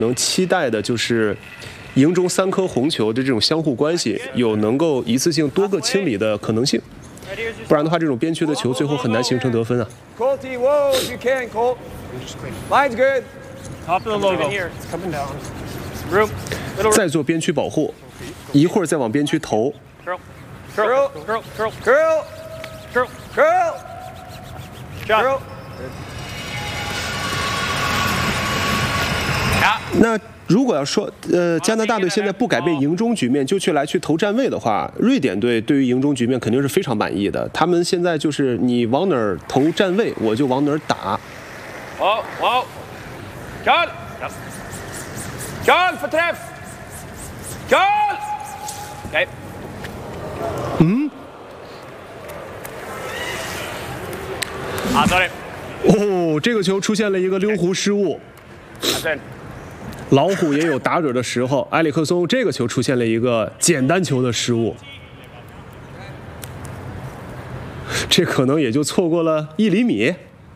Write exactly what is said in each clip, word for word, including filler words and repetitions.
能期待的就是营中三颗红球的这种相互关系，有能够一次性多个清理的可能性。不然的话，这种边区的球最后很难形成得分啊。再做边区保护，一会儿再往边区投。那如果要说，呃，加拿大队现在不改变营中局面，就去来去投站位的话，瑞典队对于营中局面肯定是非常满意的。他们现在就是你往哪儿投站位，我就往哪儿打。 Wow, wow. Karl! Karl, för träff! Karl! Nej. 嗯。 啊 ，sorry。 哦，这个球出现了一个溜弧失误。老虎也有打准的时候，埃里克松这个球出现了一个简单球的失误，这可能也就错过了一厘米。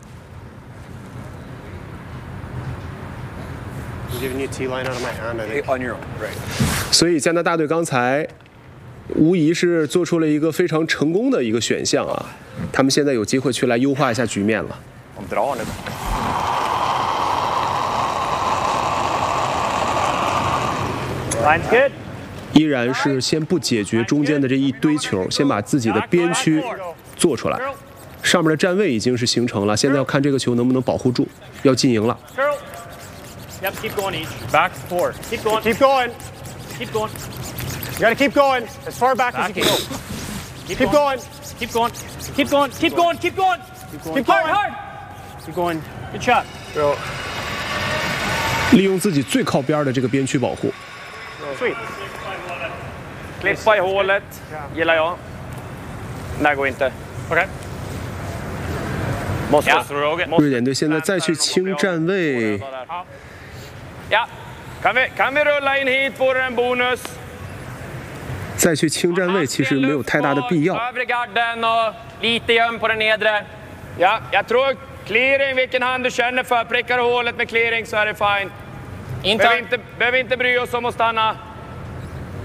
所以加拿大队刚才无疑是做出了一个非常成功的一个选项啊，他们现在有机会去来优化一下局面了。依然是先不解决中间的这一堆球，先把自己的边区做出来。上面的站位已经是形成了，现在要看这个球能不能保护住，要进营了。 Yep, keep going each. Back four. Keep going. Keep going. Keep going. You gotta keep going as far back as you can go. Keep going. Keep going. Keep going. Keep going. Keep going. Keep going. Hard. Keep going. Good shot. 利用自己最靠边的这个边区保护。 Sweet. Klippa i hålet. Gillar jag. Nej, går inte. Okej. 瑞典队现在再去清站位。 Ja, kan vi kan vi rulla in hit får en bonus. 再去清站位其实没有太大的必要。 Övre garden och lite göm på den nedre. Ja, jag tror clearing vilken hand du känner för. Prickar hålet med clearing så är det fine. Behöver inte behöver inte bry oss om att stanna.